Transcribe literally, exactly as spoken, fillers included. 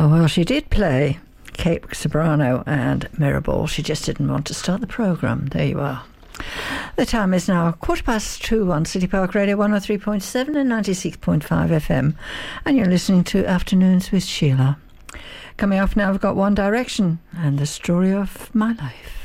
Oh, well, she did play Kate Sobrano and Mirrorball. She just didn't want to start the programme. There you are. The time is now quarter past two on City Park Radio one oh three point seven and ninety-six point five F M. And you're listening to Afternoons with Sheila. Coming up now, we've got One Direction and The Story of My Life.